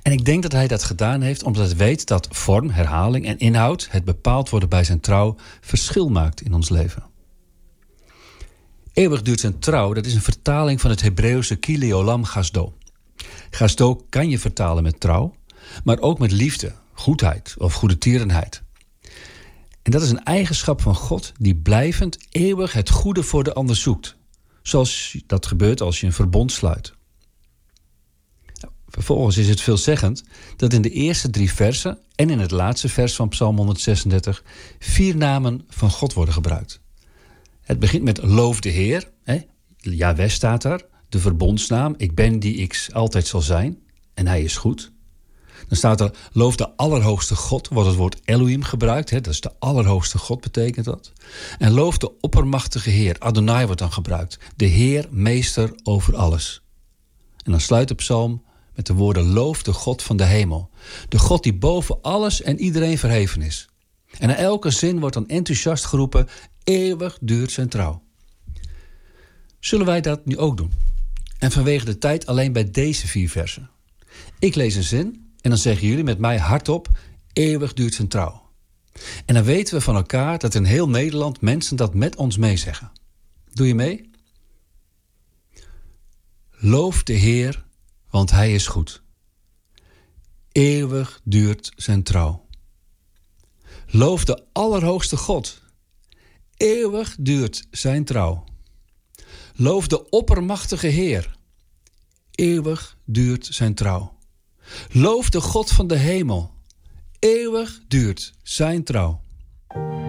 En ik denk dat hij dat gedaan heeft omdat hij weet dat vorm, herhaling en inhoud, het bepaald worden bij zijn trouw, verschil maakt in ons leven. Eeuwig duurt zijn trouw, dat is een vertaling van het Hebreeuwse Kili Olam Gasdo. Gasdo kan je vertalen met trouw, maar ook met liefde, goedheid of goedertierenheid. En dat is een eigenschap van God die blijvend eeuwig het goede voor de ander zoekt. Zoals dat gebeurt als je een verbond sluit. Vervolgens is het veelzeggend dat in de eerste 3 versen en in het laatste vers van Psalm 136 4 namen van God worden gebruikt. Het begint met loof de Heer. Jahweh staat daar. De verbondsnaam. Ik ben die ik altijd zal zijn. En hij is goed. Dan staat er loof de Allerhoogste God. Wordt het woord Elohim gebruikt. Dat is de Allerhoogste God betekent dat. En loof de Oppermachtige Heer. Adonai wordt dan gebruikt. De Heer, meester over alles. En dan sluit de psalm met de woorden loof de God van de hemel. De God die boven alles en iedereen verheven is. En na elke zin wordt dan enthousiast geroepen, eeuwig duurt zijn trouw. Zullen wij dat nu ook doen? En vanwege de tijd alleen bij deze 4 versen. Ik lees een zin en dan zeggen jullie met mij hardop, eeuwig duurt zijn trouw. En dan weten we van elkaar dat in heel Nederland mensen dat met ons meezeggen. Doe je mee? Loof de Heer, want hij is goed. Eeuwig duurt zijn trouw. Loof de Allerhoogste God. Eeuwig duurt zijn trouw. Loof de Oppermachtige Heer. Eeuwig duurt zijn trouw. Loof de God van de hemel. Eeuwig duurt zijn trouw.